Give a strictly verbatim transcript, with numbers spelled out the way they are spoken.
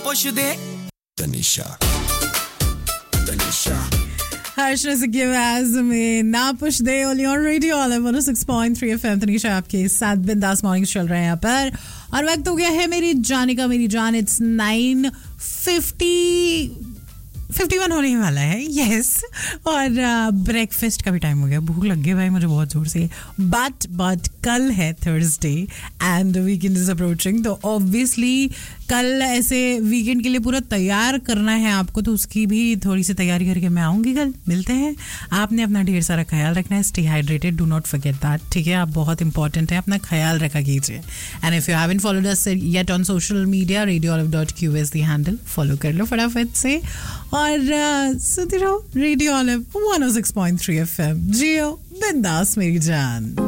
पुछदे तनिषा तनिषा हर्ष रसिक आवाज में ना पुछ they only on radio all one O six point three FM Tanisha आपके साथ बिंदास मॉर्निंग चल रहे हैं यहाँ पर और वक्त हो गया है मेरी जाने का मेरी जान it's nine fifty fifty one होने वाला है यस और ब्रेकफास्ट का भी टाइम हो गया भूख लग गई भाई मुझे बहुत जोर से बट बट कल है Thursday and weekend is approaching तो ऑब्वियसली कल ऐसे वीकेंड के लिए पूरा तैयार करना है आपको तो उसकी भी थोड़ी सी तैयारी करके मैं आऊँगी कल मिलते हैं आपने अपना ढेर सारा ख्याल रखना है stay hydrated do not forget that ठीक है आप बहुत इंपॉर्टेंट है अपना ख्याल रखा कीजिए and if you haven't followed us yet on social media radio olive dot Q is the handle follow कर लो फटाफट से और uh, सुनते रहो रेडियो ऑलिव वन ओ सिक्स पॉइंट थ्री एफएम जियो बिंदास मेरी जान